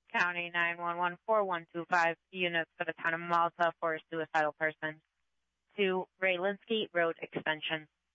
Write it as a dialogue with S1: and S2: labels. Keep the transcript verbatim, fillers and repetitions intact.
S1: County nine one one four one two five, units for the town of Malta for a suicidal person. To Raylinsky Road Extension.